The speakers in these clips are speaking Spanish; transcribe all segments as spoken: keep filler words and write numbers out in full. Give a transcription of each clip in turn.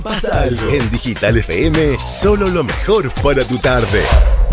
Pasa algo. En Digital F M, solo lo mejor para tu tarde.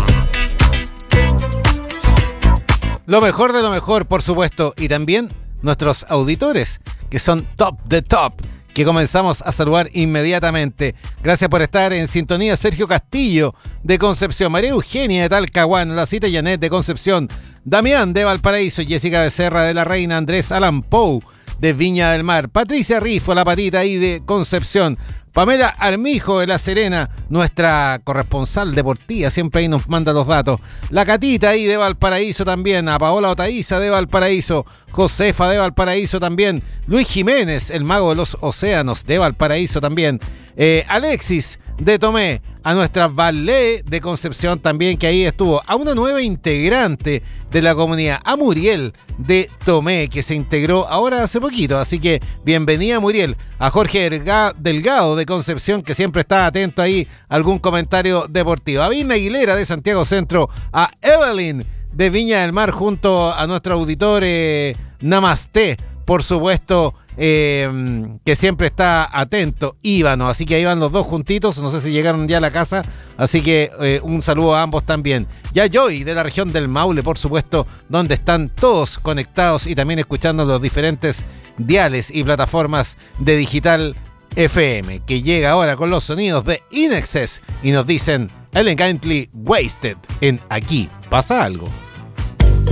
Lo mejor de lo mejor, por supuesto, y también nuestros auditores, que son top de top, que comenzamos a saludar inmediatamente. Gracias por estar en sintonía. Sergio Castillo, de Concepción. María Eugenia, de Talcahuano. La Cita Janet, de Concepción. Damián, de Valparaíso. Jessica Becerra, de La Reina. Andrés Alan Pou, de Viña del Mar. Patricia Rifo, la patita ahí de Concepción. Pamela Armijo, de La Serena, nuestra corresponsal deportiva, siempre ahí nos manda los datos. La Catita ahí de Valparaíso también. A Paola Otaiza, de Valparaíso. Josefa, de Valparaíso también. Luis Jiménez, el mago de los océanos, de Valparaíso también. Eh, Alexis, de Tomé. A nuestra Valé, de Concepción también, que ahí estuvo. A una nueva integrante de la comunidad, a Muriel, de Tomé, que se integró ahora hace poquito. Así que bienvenida, Muriel. A Jorge Delgado, de Concepción, que siempre está atento ahí a algún comentario deportivo. A Virna Aguilera, de Santiago Centro. A Evelyn, de Viña del Mar, junto a nuestro auditor eh, Namaste, por supuesto, eh, que siempre está atento, Íbano. Así que ahí van los dos juntitos, no sé si llegaron ya a la casa, así que eh, un saludo a ambos también. Y a Joy, de la región del Maule, por supuesto, donde están todos conectados y también escuchando los diferentes diales y plataformas de Digital F M, que llega ahora con los sonidos de In Excess y nos dicen Elegantly Wasted en Aquí Pasa Algo.